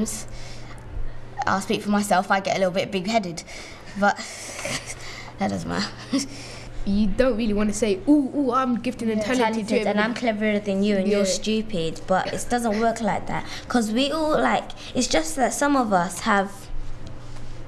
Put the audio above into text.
sometimes, I'll speak for myself, I get a little bit big-headed, but that doesn't matter. You don't really want to say, ooh, I'm gifted and talented and I'm cleverer than you and you're stupid, but it doesn't work like that, because we all, like, it's just that some of us have